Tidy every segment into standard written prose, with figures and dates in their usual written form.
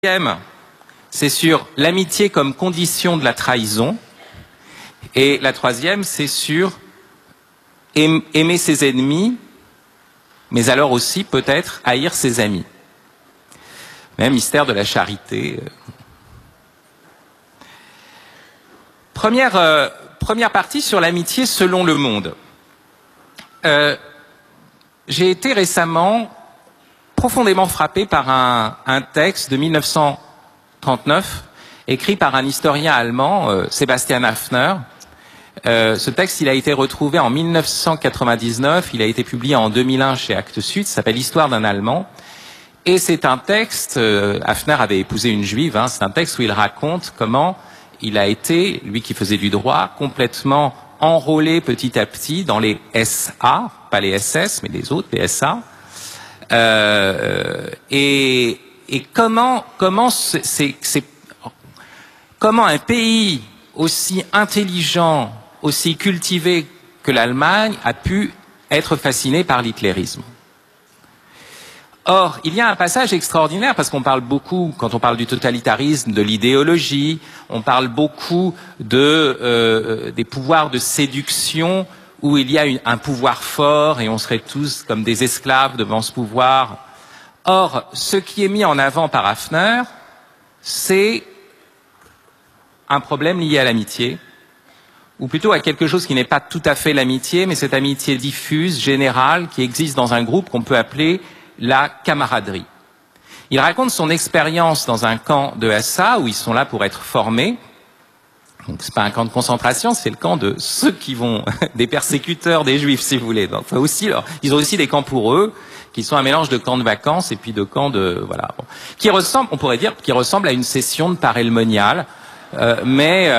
Deuxième, c'est sur l'amitié comme condition de la trahison. Et la troisième, c'est sur aimer ses ennemis, mais alors aussi peut-être haïr ses amis. Même mystère de la charité. Première partie sur l'amitié selon le monde. J'ai été récemment profondément frappé par un texte de 1939 écrit par un historien allemand, Sebastian Haffner. Ce texte, il a été retrouvé en 1999, il a été publié en 2001 chez Actes Sud, ça s'appelle L'histoire d'un Allemand. Et c'est un texte, Haffner avait épousé une juive, c'est un texte où il raconte comment il a été, lui qui faisait du droit, complètement enrôlé petit à petit dans les SA, pas les SS, mais les autres, les SA. Et comment un pays aussi intelligent, aussi cultivé que l'Allemagne a pu être fasciné par l'hitlérisme. Or, il y a un passage extraordinaire, parce qu'on parle beaucoup, quand on parle du totalitarisme, de l'idéologie, on parle beaucoup des pouvoirs de séduction, où il y a un pouvoir fort et on serait tous comme des esclaves devant ce pouvoir. Or, ce qui est mis en avant par Haffner, c'est un problème lié à l'amitié, ou plutôt à quelque chose qui n'est pas tout à fait l'amitié, mais cette amitié diffuse, générale, qui existe dans un groupe qu'on peut appeler la camaraderie. Il raconte son expérience dans un camp de SA, où ils sont là pour être formés. Donc c'est pas un camp de concentration, c'est le camp de ceux qui vont, des persécuteurs des Juifs, si vous voulez. Donc ils ont aussi des camps pour eux, qui sont un mélange de camps de vacances et puis de camps de, voilà, bon, qui ressemble, on pourrait dire, qui ressemble à une session de parelmonial, mais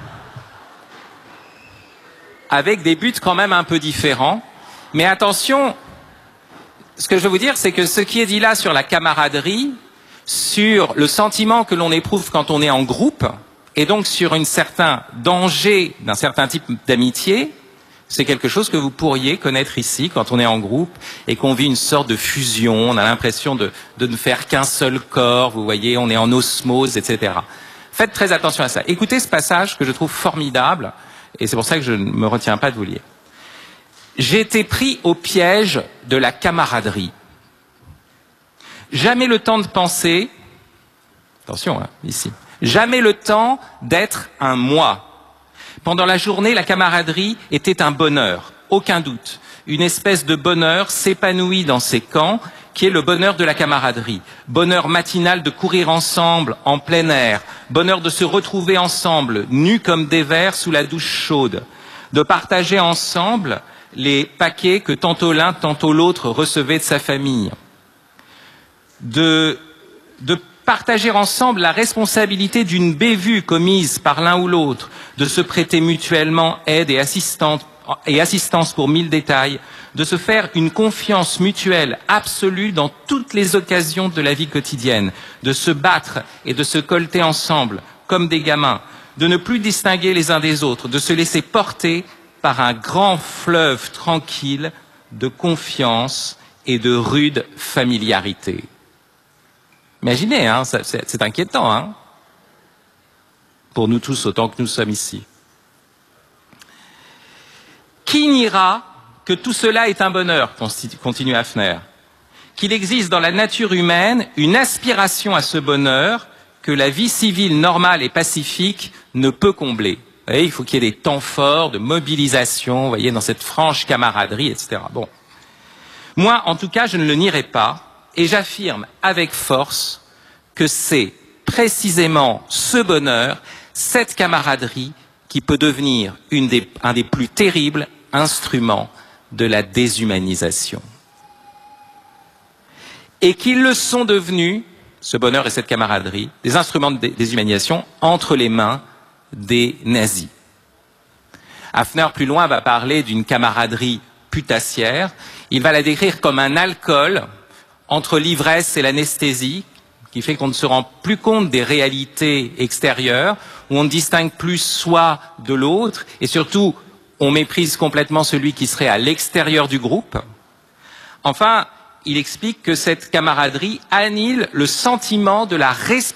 avec des buts quand même un peu différents. Mais attention, ce que je veux vous dire, c'est que ce qui est dit là sur la camaraderie, sur le sentiment que l'on éprouve quand on est en groupe, et donc sur un certain danger d'un certain type d'amitié, c'est quelque chose que vous pourriez connaître ici quand on est en groupe et qu'on vit une sorte de fusion, on a l'impression de ne faire qu'un seul corps, vous voyez, on est en osmose, etc. Faites très attention à ça. Écoutez ce passage que je trouve formidable, et c'est pour ça que je ne me retiens pas de vous lire. J'ai été pris au piège de la camaraderie. Jamais le temps de penser, attention, ici, jamais le temps d'être un moi. Pendant la journée, la camaraderie était un bonheur, aucun doute. Une espèce de bonheur s'épanouit dans ces camps, qui est le bonheur de la camaraderie. Bonheur matinal de courir ensemble en plein air, bonheur de se retrouver ensemble, nus comme des vers sous la douche chaude, de partager ensemble les paquets que tantôt l'un, tantôt l'autre recevait de sa famille, de partager ensemble la responsabilité d'une bévue commise par l'un ou l'autre, de se prêter mutuellement aide et assistance pour 1000 détails, de se faire une confiance mutuelle absolue dans toutes les occasions de la vie quotidienne, de se battre et de se colleter ensemble comme des gamins, de ne plus distinguer les uns des autres, de se laisser porter par un grand fleuve tranquille de confiance et de rude familiarité. Imaginez, c'est inquiétant, pour nous tous autant que nous sommes ici. Qui niera que tout cela est un bonheur, continue Haffner, qu'il existe dans la nature humaine une aspiration à ce bonheur que la vie civile normale et pacifique ne peut combler. Vous voyez, il faut qu'il y ait des temps forts de mobilisation, vous voyez, dans cette franche camaraderie, etc. Bon. Moi, en tout cas, je ne le nierai pas, et j'affirme avec force que c'est précisément ce bonheur, cette camaraderie, qui peut devenir un des plus terribles instruments de la déshumanisation. Et qu'ils le sont devenus, ce bonheur et cette camaraderie, des instruments de déshumanisation entre les mains des nazis. Haffner, plus loin, va parler d'une camaraderie putassière. Il va la décrire comme un alcool entre l'ivresse et l'anesthésie, qui fait qu'on ne se rend plus compte des réalités extérieures, où on ne distingue plus soi de l'autre, et surtout, on méprise complètement celui qui serait à l'extérieur du groupe. Enfin, il explique que cette camaraderie annihile le sentiment de la responsabilité